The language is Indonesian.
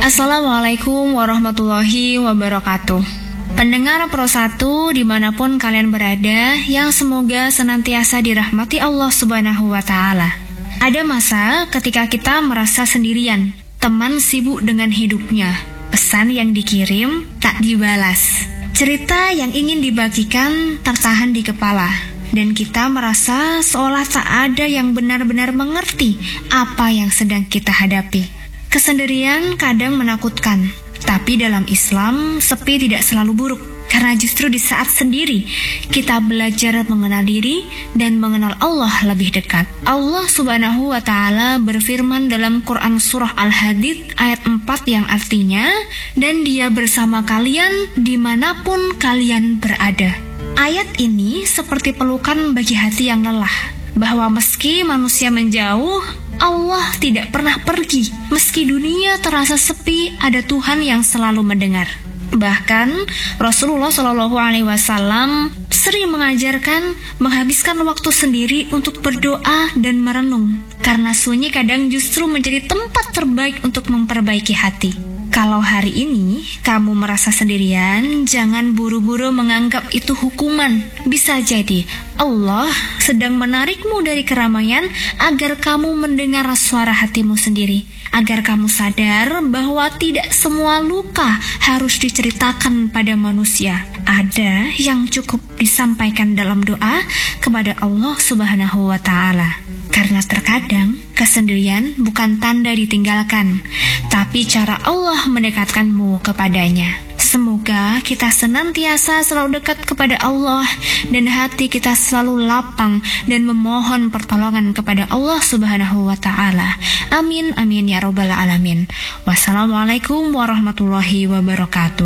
Assalamualaikum warahmatullahi wabarakatuh. Pendengar Pro 1 dimanapun kalian berada, yang semoga senantiasa dirahmati Allah Subhanahu wa Ta'ala. Ada masa ketika kita merasa sendirian, teman sibuk dengan hidupnya, pesan yang dikirim tak dibalas, cerita yang ingin dibagikan tertahan di kepala, dan kita merasa seolah tak ada yang benar-benar mengerti apa yang sedang kita hadapi. Kesendirian kadang menakutkan, tapi dalam Islam, sepi tidak selalu buruk. Karena justru di saat sendiri, kita belajar mengenal diri dan mengenal Allah lebih dekat. Allah Subhanahu wa Ta'ala berfirman dalam Quran Surah Al-Hadid ayat 4 yang artinya, dan Dia bersama kalian dimanapun kalian berada. Ayat ini seperti pelukan bagi hati yang lelah, bahwa meski manusia menjauh, Allah tidak pernah pergi. Meski dunia terasa sepi, ada Tuhan yang selalu mendengar. Bahkan Rasulullah SAW sering mengajarkan menghabiskan waktu sendiri untuk berdoa dan merenung, karena sunyi kadang justru menjadi tempat terbaik untuk memperbaiki hati. Kalau hari ini kamu merasa sendirian, jangan buru-buru menganggap itu hukuman. Bisa jadi Allah sedang menarikmu dari keramaian agar kamu mendengar suara hatimu sendiri, agar kamu sadar bahwa tidak semua luka harus diceritakan pada manusia. Ada yang cukup disampaikan dalam doa kepada Allah Subhanahu wa Ta'ala. Karena terkadang kesendirian bukan tanda ditinggalkan, tapi cara Allah mendekatkanmu kepadanya. Semoga kita senantiasa selalu dekat kepada Allah dan hati kita selalu lapang dan memohon pertolongan kepada Allah Subhanahu wa Ta'ala. Amin amin ya rabbal alamin. Wassalamualaikum warahmatullahi wabarakatuh.